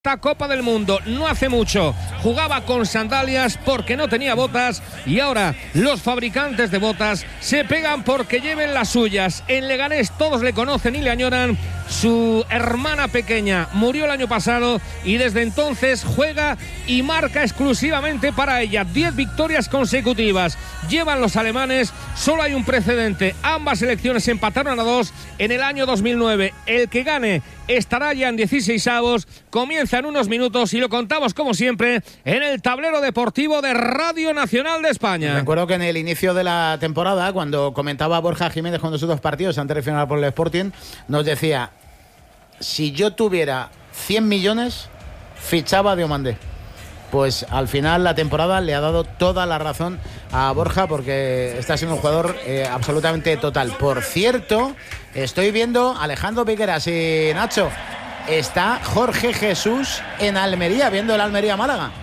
Esta Copa del Mundo no hace mucho jugaba con sandalias porque no tenía botas y ahora los fabricantes de botas se pegan porque lleven las suyas. En Leganés todos le conocen y le añoran. Su hermana pequeña murió el año pasado y desde entonces juega y marca exclusivamente para ella. 10 victorias consecutivas llevan los alemanes, solo hay un precedente. Ambas selecciones empataron a 2 en el año 2009. El que gane estará ya en 16avos. Comienza en unos minutos y lo contamos como siempre en el tablero deportivo de Radio Nacional de España. Recuerdo que en el inicio de la temporada, cuando comentaba Borja Jiménez con sus dos partidos antes de final por el Sporting, nos decía: si yo tuviera 100 millones, fichaba a Diomandé. Pues al final la temporada le ha dado toda la razón a Borja, porque está siendo un jugador absolutamente total. Por cierto, estoy viendo Alejandro Piqueras y Nacho. Está Jorge Jesús en Almería, viendo el Almería-Málaga.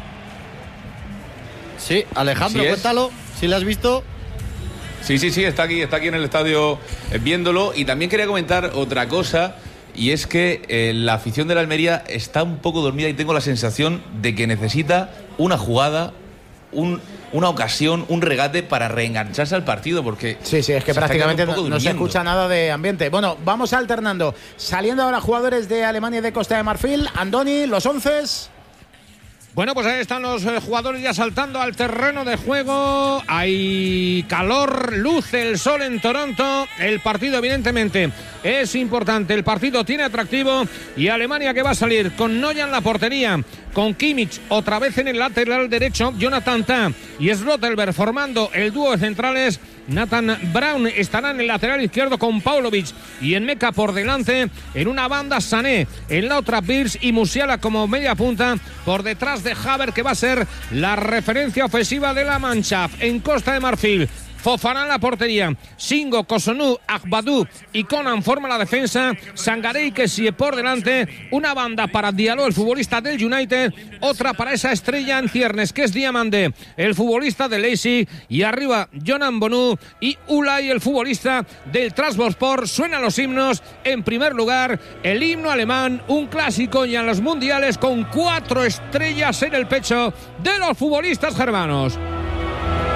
Sí, Alejandro, sí cuéntalo, si lo has visto. Sí, está aquí en el estadio viéndolo. Y también quería comentar otra cosa, y es que la afición de la Almería está un poco dormida y tengo la sensación de que necesita una jugada, una ocasión, un regate para reengancharse al partido, porque sí, es que prácticamente no se escucha nada de ambiente. Bueno, vamos alternando. Saliendo ahora jugadores de Alemania y de Costa de Marfil. Andoni, los 11. Bueno, pues ahí están los jugadores ya saltando al terreno de juego. Hay calor, luce el sol en Toronto. El partido evidentemente es importante. El partido tiene atractivo y Alemania que va a salir con Neuer en la portería, con Kimmich otra vez en el lateral derecho, Jonathan Tah y Schlotterbeck formando el dúo de centrales. Nathan Brown estará en el lateral izquierdo con Paulovic y en Meca por delante. En una banda Sané, en la otra Birch y Musiala como media punta. Por detrás de Havertz, que va a ser la referencia ofensiva de la Mannschaft. En Costa de Marfil, Fofana en la portería, Singo, Kosunu, Agbadou y Conan forma la defensa. Sangaré y Kessie por delante. Una banda para Diallo, el futbolista del United. Otra para esa estrella en ciernes que es Diamandé, el futbolista del Leipzig. Y arriba Jonan Bonu y Ulay, el futbolista del Trabzonspor. Suenan los himnos. En primer lugar, el himno alemán, un clásico ya en los mundiales, con 4 estrellas en el pecho de los futbolistas germanos.